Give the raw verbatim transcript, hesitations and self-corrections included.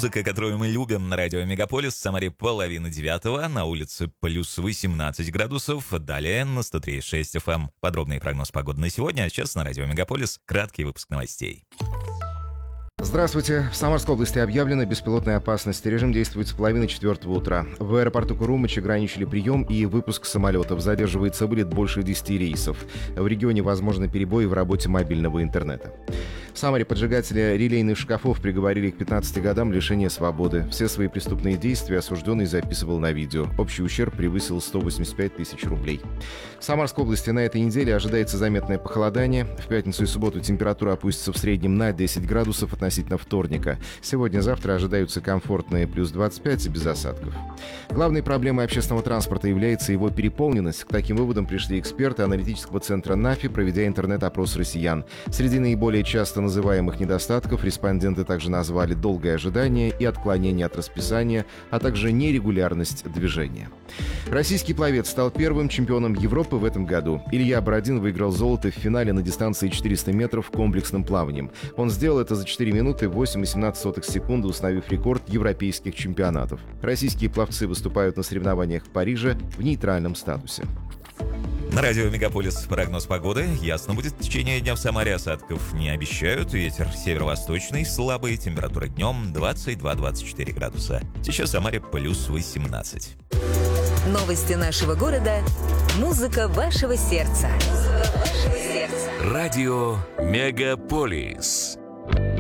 Музыка, которую мы любим на радио Мегаполис. В Самаре половина девятого, на улице плюс восемнадцать градусов. Далее на сто три и шесть эф эм. Подробный прогноз погоды на сегодня, а сейчас на радио Мегаполис краткий выпуск новостей. Здравствуйте. В Самарской области объявлена беспилотная опасность. Режим действует с половины четвертого утра. В аэропорту Курумыч ограничили прием и выпуск самолетов. Задерживается вылет больше десяти рейсов. В регионе возможны перебои в работе мобильного интернета. В Самаре поджигателя релейных шкафов приговорили к пятнадцати годам лишения свободы. Все свои преступные действия осужденный записывал на видео. Общий ущерб превысил сто восемьдесят пять тысяч рублей. В Самарской области на этой неделе ожидается заметное похолодание. В пятницу и субботу температура опустится в среднем на десять градусов относительно вторника. Сегодня-завтра ожидаются комфортные плюс двадцать пять и без осадков. Главной проблемой общественного транспорта является его переполненность. К таким выводам пришли эксперты аналитического центра НАФИ, проведя интернет-опрос россиян. Среди наиболее часто называемых недостатков респонденты также назвали долгое ожидание и отклонение от расписания, а также нерегулярность движения. Российский пловец стал первым чемпионом Европы в этом году. Илья Бородин выиграл золото в финале на дистанции четыреста метров комплексным плаванием. Он сделал это за четыре минуты восемь и семнадцать сотых секунды, установив рекорд европейских чемпионатов. Российские пловцы выступают на соревнованиях в Париже в нейтральном статусе. На радио Мегаполис прогноз погоды. Ясно будет в течение дня в Самаре, осадков не обещают. Ветер северо-восточный, слабый, температура днем двадцать два - двадцать четыре градуса. Сейчас в Самаре плюс восемнадцать. Новости нашего города. Музыка вашего сердца. Радио Мегаполис.